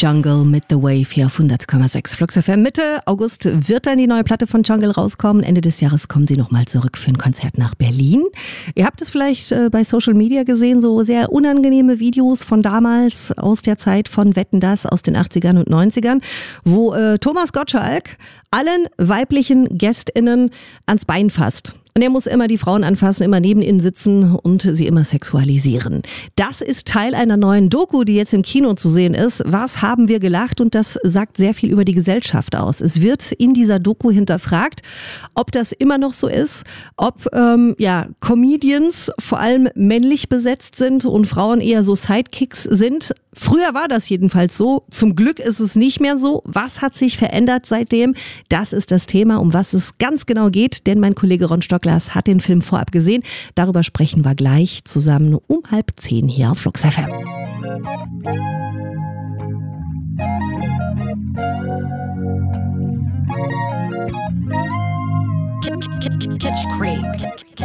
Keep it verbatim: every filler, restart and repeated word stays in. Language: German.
Jungle mit The Wave hier auf hundert Komma sechs Flux F M. Mitte August wird dann die neue Platte von Jungle rauskommen. Ende des Jahres kommen sie nochmal zurück für ein Konzert nach Berlin. Ihr habt es vielleicht äh, bei Social Media gesehen, so sehr unangenehme Videos von damals aus der Zeit von Wetten, dass aus den achtzigern und neunzigern, wo äh, Thomas Gottschalk allen weiblichen GästInnen ans Bein fasst. Und er muss immer die Frauen anfassen, immer neben ihnen sitzen und sie immer sexualisieren. Das ist Teil einer neuen Doku, die jetzt im Kino zu sehen ist. Was haben wir gelacht? Und das sagt sehr viel über die Gesellschaft aus. Es wird in dieser Doku hinterfragt, ob das immer noch so ist, ob ähm, ja, Comedians vor allem männlich besetzt sind und Frauen eher so Sidekicks sind. Früher war das jedenfalls so. Zum Glück ist es nicht mehr so. Was hat sich verändert seitdem? Das ist das Thema, um was es ganz genau geht. Denn mein Kollege Ron Stocklas hat den Film vorab gesehen. Darüber sprechen wir gleich zusammen um halb zehn hier auf Flux F M. Catch Craig.